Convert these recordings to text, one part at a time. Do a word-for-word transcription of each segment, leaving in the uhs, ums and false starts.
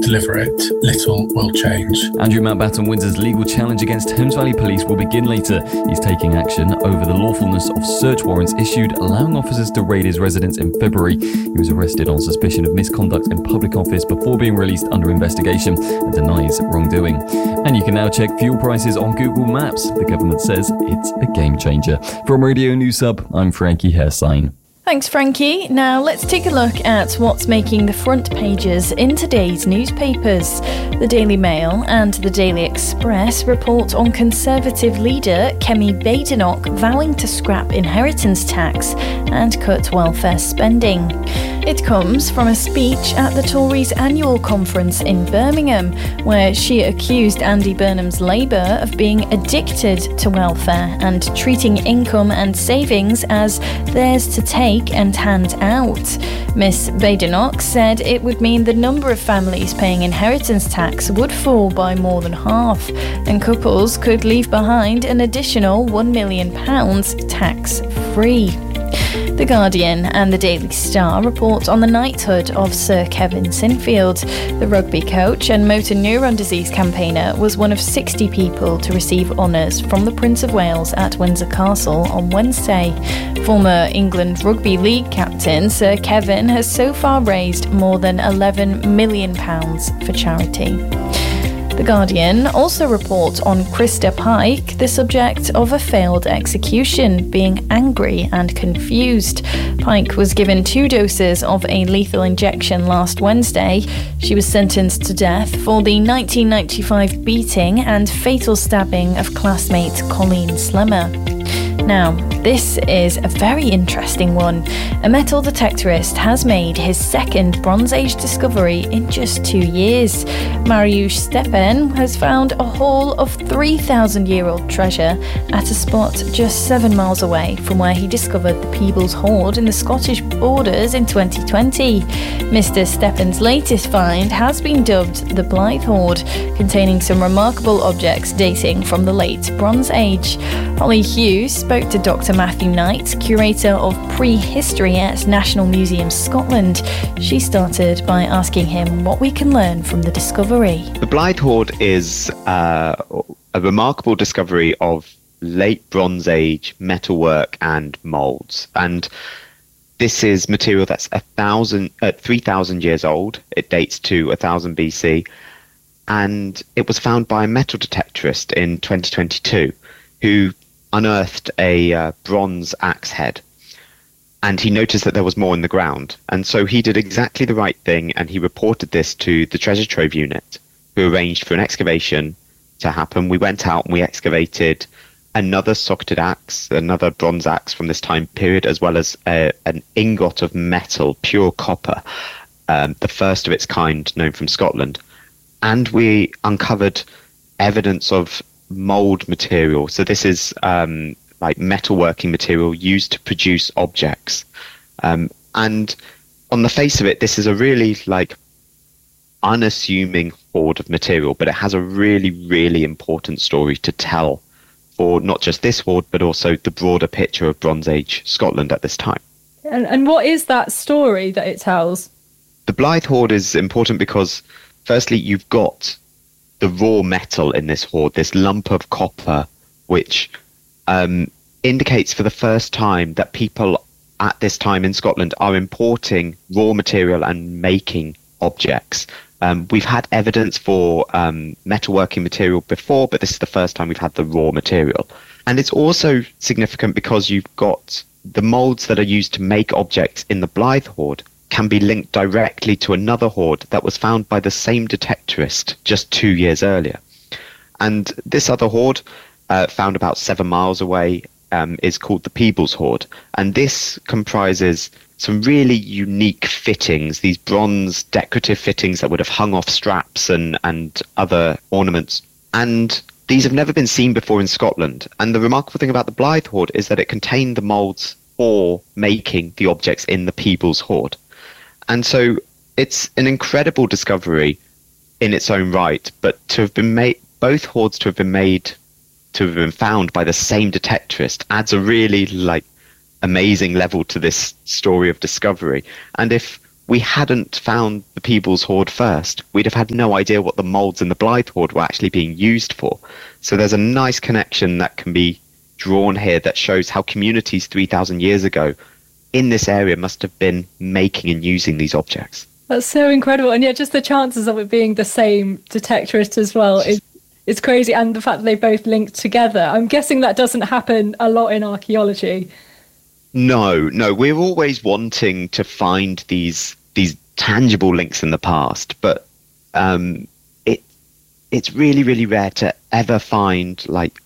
deliver it, little will change. Andrew Mountbatten Windsor's legal challenge against Thames Valley Police will begin later. He's taking action over the lawfulness of search warrants issued, allowing officers to raid his residence in February. He was arrested on suspicion of misconduct in public office before being released under investigation and denies wrongdoing. And you can now check fuel prices on Google Maps. The government says it's a game changer. From Radio News Hub, I'm Frankie Hairsign. Thanks, Frankie. Now let's take a look at what's making the front pages in today's newspapers. The Daily Mail and the Daily Express report on Conservative leader Kemi Badenoch vowing to scrap inheritance tax and cut welfare spending. It comes from a speech at the Tories' annual conference in Birmingham, where she accused Andy Burnham's Labour of being addicted to welfare and treating income and savings as theirs to take and hand out. Miss Badenoch said it would mean the number of families paying inheritance tax would fall by more than half, and couples could leave behind an additional one million pounds tax-free. The Guardian and the Daily Star report on the knighthood of Sir Kevin Sinfield. The rugby coach and motor neuron disease campaigner was one of sixty people to receive honours from the Prince of Wales at Windsor Castle on Wednesday. Former England Rugby League captain Sir Kevin has so far raised more than eleven million pounds for charity. The Guardian also reports on Krista Pike, the subject of a failed execution, being angry and confused. Pike was given two doses of a lethal injection last Wednesday. She was sentenced to death for the nineteen ninety-five beating and fatal stabbing of classmate Colleen Slemmer. Now, this is a very interesting one. A metal detectorist has made his second Bronze Age discovery in just two years. Mariusz Stepen has found a haul of three thousand year old treasure at a spot just seven miles away from where he discovered the Peebles Hoard in the Scottish Borders in twenty twenty. Mister Stepen's latest find has been dubbed the Blythe Hoard, containing some remarkable objects dating from the late Bronze Age. Holly Hughes spoke to Doctor Matthew Knight, curator of prehistory at National Museum Scotland. She started by asking him what we can learn from the discovery. The Blythe Hoard is uh, a remarkable discovery of late Bronze Age metalwork and moulds. And this is material that's a thousand, uh, three thousand years old. It dates to one thousand B C. And it was found by a metal detectorist in twenty twenty-two who unearthed a uh, bronze axe head, and he noticed that there was more in the ground, and so he did exactly the right thing, and he reported this to the Treasure Trove Unit, who arranged for an excavation to happen. We went out and we excavated another socketed axe, another bronze axe from this time period, as well as a, an ingot of metal, pure copper, um, the first of its kind known from Scotland, and we uncovered evidence of mold material. So this is um, like metalworking material used to produce objects. Um, and on the face of it, this is a really like unassuming hoard of material, but it has a really, really important story to tell for not just this hoard, but also the broader picture of Bronze Age Scotland at this time. And, and what is that story that it tells? The Blythe Hoard is important because, firstly, you've got the raw metal in this hoard, this lump of copper, which um, indicates for the first time that people at this time in Scotland are importing raw material and making objects. Um, we've had evidence for um, metalworking material before, but this is the first time we've had the raw material. And it's also significant because you've got the moulds that are used to make objects in the Blythe Hoard can be linked directly to another hoard that was found by the same detectorist just two years earlier. And this other hoard, uh, found about seven miles away, um, is called the Peebles Hoard. And this comprises some really unique fittings, these bronze decorative fittings that would have hung off straps and, and other ornaments. And these have never been seen before in Scotland. And the remarkable thing about the Blythe Hoard is that it contained the moulds for making the objects in the Peebles Hoard. And so it's an incredible discovery in its own right, but to have been made, both hoards to have been made, to have been found by the same detectorist adds a really like amazing level to this story of discovery. And if we hadn't found the Peebles hoard first, we'd have had no idea what the molds in the Blythe hoard were actually being used for. So there's a nice connection that can be drawn here that shows how communities three thousand years ago in this area must have been making and using these objects. That's so incredible. And yet just the chances of it being the same detectorist as well is, is crazy. And the fact that they both linked together, I'm guessing that doesn't happen a lot in archaeology. No, no, we're always wanting to find these these tangible links in the past, but um, it it's really, really rare to ever find like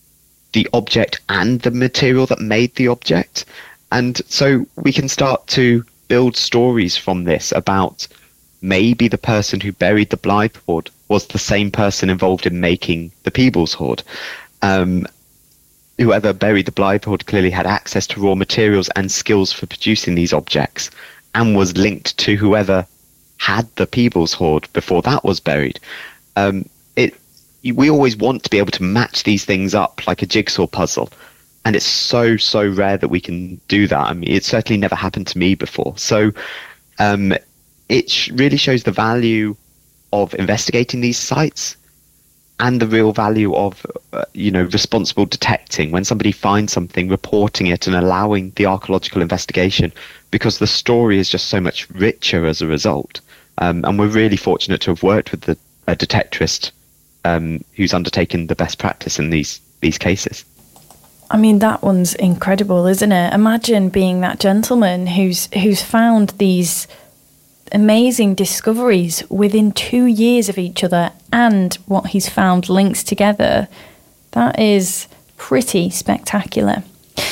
the object and the material that made the object. And so we can start to build stories from this about maybe the person who buried the Blythe hoard was the same person involved in making the Peebles hoard. Um, whoever buried the Blythe hoard clearly had access to raw materials and skills for producing these objects and was linked to whoever had the Peebles hoard before that was buried. Um, it, we always want to be able to match these things up like a jigsaw puzzle. And it's so, so rare that we can do that. I mean, it certainly never happened to me before. So um, it sh- really shows the value of investigating these sites and the real value of, uh, you know, responsible detecting. When somebody finds something, reporting it and allowing the archaeological investigation, because the story is just so much richer as a result. Um, and we're really fortunate to have worked with the, a detectorist um, who's undertaken the best practice in these these cases. I mean, that one's incredible, isn't it? Imagine being that gentleman who's who's found these amazing discoveries within two years of each other, and what he's found links together. That is pretty spectacular.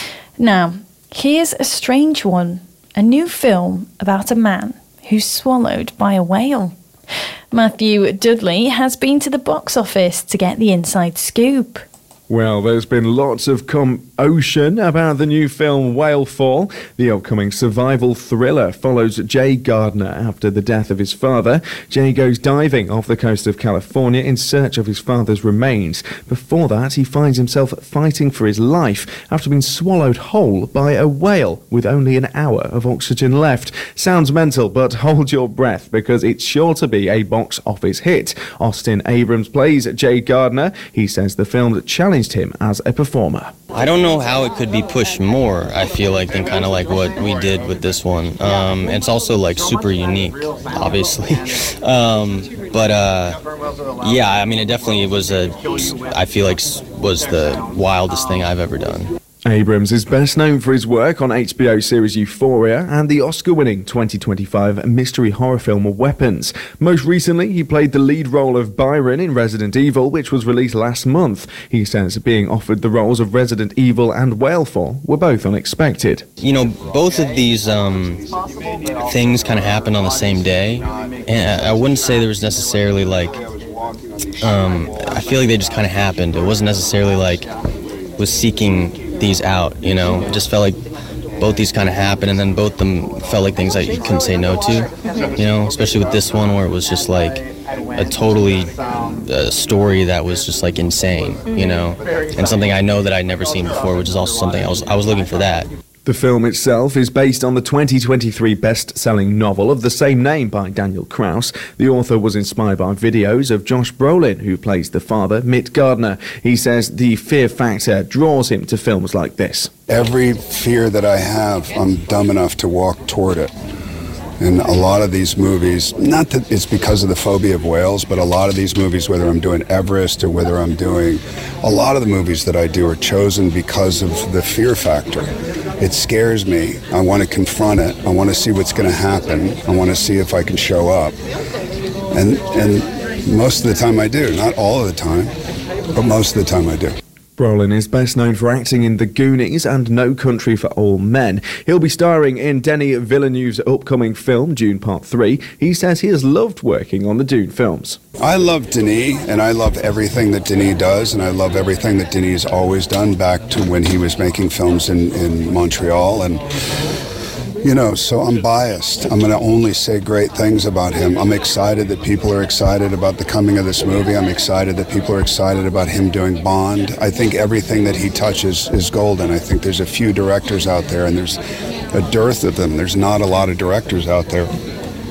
Now, here's a strange one. A new film about a man who's swallowed by a whale. Matthew Dudley has been to the box office to get the inside scoop. Well, there's been lots of commotion about the new film Whalefall. The upcoming survival thriller follows Jay Gardner after the death of his father. Jay goes diving off the coast of California in search of his father's remains. Before that, he finds himself fighting for his life after being swallowed whole by a whale with only an hour of oxygen left. Sounds mental, but hold your breath because it's sure to be a box office hit. Austin Abrams plays Jay Gardner. He says the film challenged him as a performer. I don't know how it could be pushed more, I feel like, than kind of like what we did with this one. Um, it's also like super unique, obviously. um, but uh, yeah, I mean, it definitely was a, I feel like was the wildest thing I've ever done. Abrams is best known for his work on H B O series Euphoria and the Oscar-winning twenty twenty-five mystery horror film Weapons. Most recently, he played the lead role of Byron in Resident Evil, which was released last month. He says being offered the roles of Resident Evil and Whalefall were both unexpected. You know, both of these um, things kind of happened on the same day, and I wouldn't say there was necessarily like, um, I feel like they just kind of happened. It wasn't necessarily like was seeking these out, you know. It just felt like both these kind of happened, and then both of them felt like things that you couldn't say no to, you know, especially with this one where it was just like a totally uh, story that was just like insane, you know, and something I know that I'd never seen before, which is also something I was I was looking for that. The film itself is based on the twenty twenty-three best-selling novel of the same name by Daniel Kraus. The author was inspired by videos of Josh Brolin, who plays the father, Mitt Gardner. He says the fear factor draws him to films like this. Every fear that I have, I'm dumb enough to walk toward it. And a lot of these movies, not that it's because of the phobia of whales, but a lot of these movies, whether I'm doing Everest or whether I'm doing, a lot of the movies that I do are chosen because of the fear factor. It scares me. I want to confront it. I want to see what's going to happen. I want to see if I can show up. And and most of the time I do. Not all of the time, but most of the time I do. Brolin is best known for acting in The Goonies and No Country for Old Men. He'll be starring in Denis Villeneuve's upcoming film, Dune Part three. He says he has loved working on the Dune films. I love Denis, and I love everything that Denis does, and I love everything that Denis has always done back to when he was making films in, in Montreal. And you know, so I'm biased. I'm going to only say great things about him. I'm excited that people are excited about the coming of this movie. I'm excited that people are excited about him doing Bond. I think everything that he touches is golden. I think there's a few directors out there, and there's a dearth of them. There's not a lot of directors out there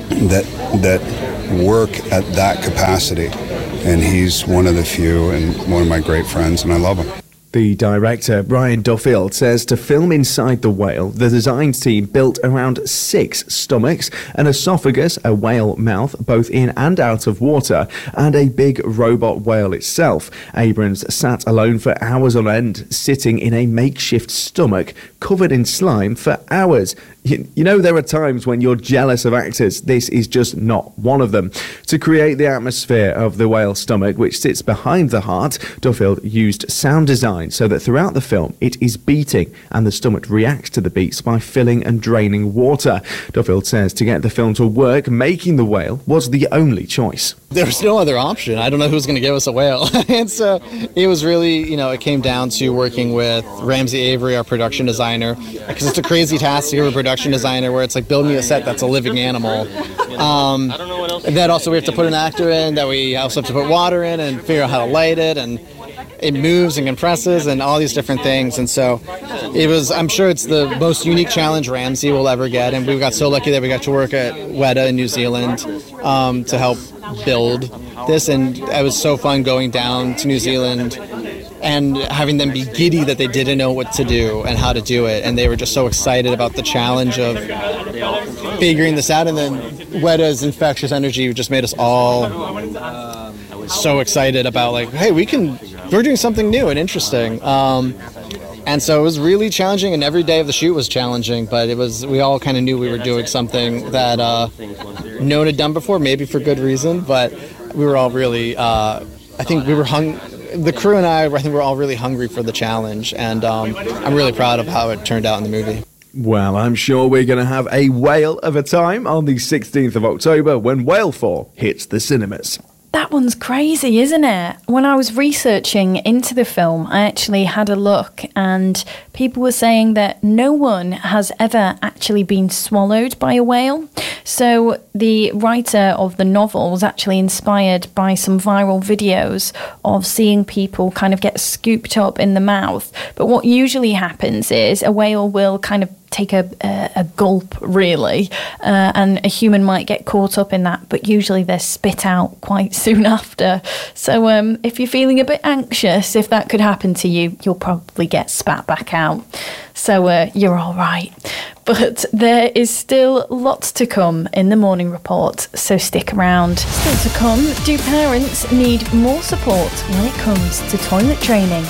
that that work at that capacity, and he's one of the few and one of my great friends, and I love him. The director, Brian Duffield, says to film inside the whale, the design team built around six stomachs, an esophagus, a whale mouth, both in and out of water, and a big robot whale itself. Abrams sat alone for hours on end, sitting in a makeshift stomach covered in slime for hours. You, you know, there are times when you're jealous of actors. This is just not one of them. To create the atmosphere of the whale stomach, which sits behind the heart, Duffield used sound design so that throughout the film it is beating and the stomach reacts to the beats by filling and draining water. Duffield says to get the film to work, making the whale was the only choice. There was no other option. I don't know who's going to give us a whale. And so it was really, you know, it came down to working with Ramsey Avery, our production designer, because it's a crazy task to give a production designer where it's like, build me a set that's a living animal. Um, that also we have to put an actor in, that we also have to put water in and figure out how to light it, and it moves and compresses and all these different things. And so it was, I'm sure it's the most unique challenge Ramsey will ever get. And we got so lucky that we got to work at Weta in New Zealand um, to help build this. And it was so fun going down to New Zealand and having them be giddy that they didn't know what to do and how to do it. And they were just so excited about the challenge of figuring this out. And then Weta's infectious energy just made us all so excited about, like, hey, we can, we're doing something new and interesting. Um, and so it was really challenging, and every day of the shoot was challenging, but it was, we all kind of knew we were doing something that uh, no one had done before, maybe for good reason, but we were all really, uh, I think we were hung, the crew and I, I think we were all really hungry for the challenge, and um, I'm really proud of how it turned out in the movie. Well, I'm sure we're going to have a whale of a time on the sixteenth of October when Whale four hits the cinemas. That one's crazy, isn't it? When I was researching into the film, I actually had a look, and people were saying that no one has ever actually been swallowed by a whale. So the writer of the novel was actually inspired by some viral videos of seeing people kind of get scooped up in the mouth. But what usually happens is a whale will kind of take a, a, a gulp, really, uh, and a human might get caught up in that, but usually they're spit out quite soon after. So um, if you're feeling a bit anxious, if that could happen to you, you'll probably get spat back out. So uh, you're all right. But there is still lots to come in the morning report, so stick around. Still to come, do parents need more support when it comes to toilet training?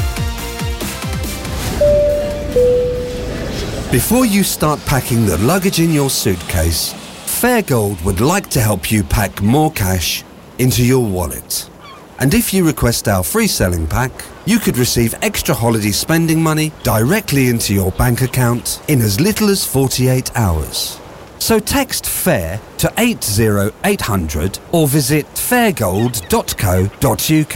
Before you start packing the luggage in your suitcase, Fairgold would like to help you pack more cash into your wallet. And if you request our free selling pack, you could receive extra holiday spending money directly into your bank account in as little as forty-eight hours. So text FAIR to eight zero eight hundred or visit fairgold dot co dot uk.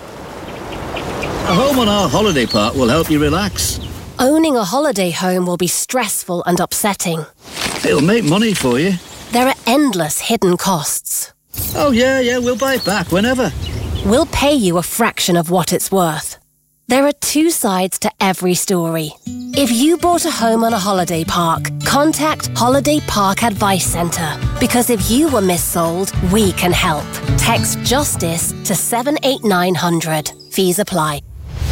A home on our holiday park will help you relax. Owning a holiday home will be stressful and upsetting. It'll make money for you. There are endless hidden costs. Oh yeah, yeah, we'll buy it back whenever. We'll pay you a fraction of what it's worth. There are two sides to every story. If you bought a home on a holiday park, contact Holiday Park Advice Centre. Because if you were missold, we can help. Text JUSTICE to seven eight nine hundred. Fees apply.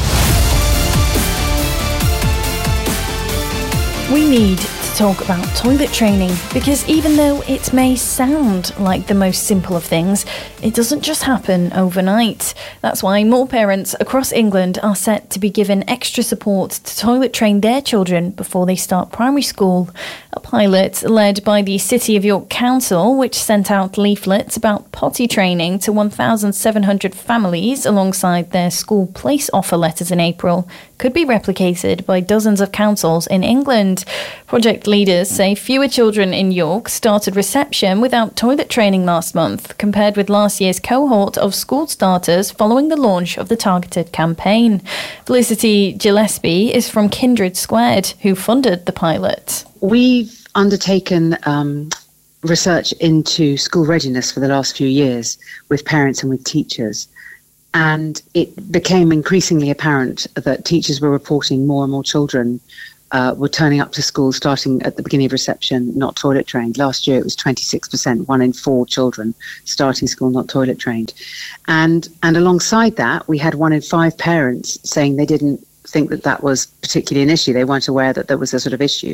We need to talk about toilet training, because even though it may sound like the most simple of things, it doesn't just happen overnight. That's why more parents across England are set to be given extra support to toilet train their children before they start primary school. A pilot led by the City of York Council, which sent out leaflets about potty training to one thousand seven hundred families alongside their school place offer letters in April, could be replicated by dozens of councils in England. Project leaders say fewer children in York started reception without toilet training last month, compared with last year's cohort of school starters following the launch of the targeted campaign. Felicity Gillespie is from Kindred Squared, who funded the pilot. We've undertaken um, research into school readiness for the last few years with parents and with teachers. And it became increasingly apparent that teachers were reporting more and more children uh, were turning up to school starting at the beginning of reception not toilet trained. Last year it was twenty-six percent, one in four children starting school not toilet trained. And, and alongside that, we had one in five parents saying they didn't think that that was particularly an issue. They weren't aware that there was a sort of issue.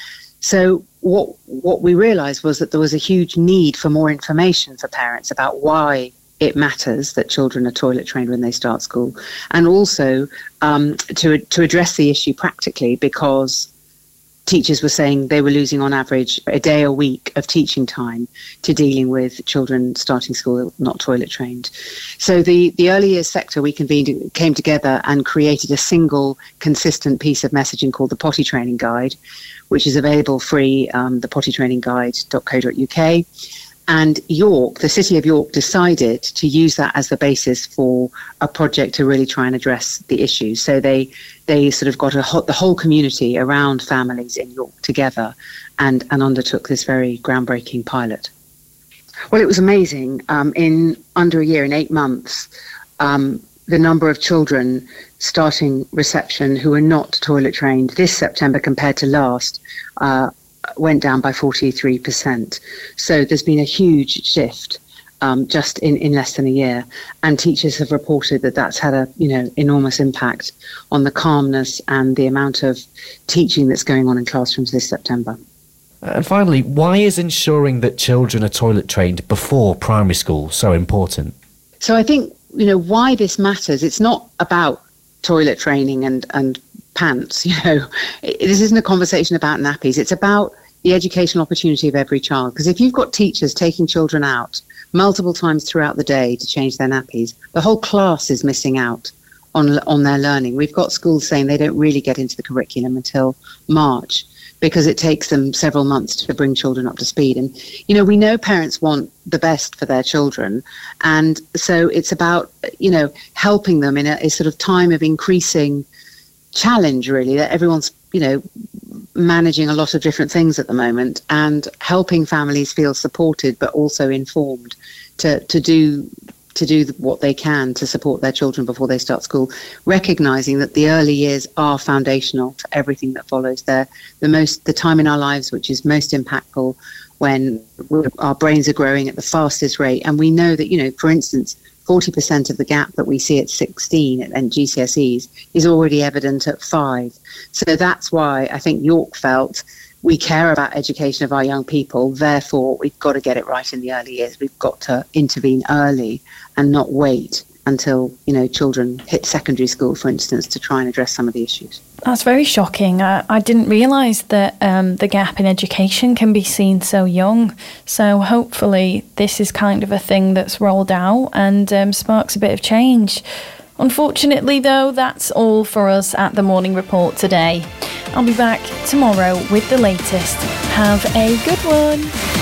So what what we realised was that there was a huge need for more information for parents about why it matters that children are toilet trained when they start school, and also um, to to address the issue practically, because teachers were saying they were losing on average a day a week of teaching time to dealing with children starting school not toilet trained. So the, the early years sector, we convened, came together and created a single consistent piece of messaging called the Potty Training Guide, which is available free, um, the potty training guide dot co dot uk. And York, the City of York, decided to use that as the basis for a project to really try and address the issue. So they they sort of got a ho- the whole community around families in York together and, and undertook this very groundbreaking pilot. Well, it was amazing. Um, in under a year, in eight months, um, the number of children starting reception who were not toilet trained this September compared to last uh, went down by forty-three percent. So there's been a huge shift um, just in, in less than a year. And teachers have reported that that's had a you know enormous impact on the calmness and the amount of teaching that's going on in classrooms this September. And finally, why is ensuring that children are toilet trained before primary school so important? So I think, you know, why this matters, it's not about toilet training and, and pants, you know. It, this isn't a conversation about nappies. It's about the educational opportunity of every child. Because if you've got teachers taking children out multiple times throughout the day to change their nappies, the whole class is missing out on on their learning. We've got schools saying they don't really get into the curriculum until March because it takes them several months to bring children up to speed. And, you know, we know parents want the best for their children. And so it's about, you know, helping them in a, a sort of time of increasing challenge, really, that everyone's, you know, managing a lot of different things at the moment, and helping families feel supported but also informed to to do to do what they can to support their children before they start school, recognizing that the early years are foundational to everything that follows. They're the most the time in our lives which is most impactful, when our brains are growing at the fastest rate. And we know that, you know, for instance, forty percent of the gap that we see at sixteen and G C S Es is already evident at five. So that's why I think York felt we care about education of our young people, therefore we've got to get it right in the early years. We've got to intervene early and not wait until, you know, children hit secondary school, for instance, to try and address some of the issues. That's very shocking. I, I didn't realise that um, the gap in education can be seen so young. So hopefully this is kind of a thing that's rolled out and um, sparks a bit of change. Unfortunately, though, that's all for us at the Morning Report today. I'll be back tomorrow with the latest. Have a good one.